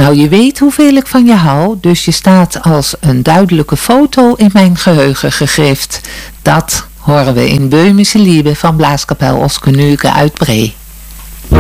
Nou, je weet hoeveel ik van je hou, dus je staat als een duidelijke foto in mijn geheugen gegrift. Dat horen we in Böhmische Liebe van Blaaskapel Oscar Nuke uit Bree.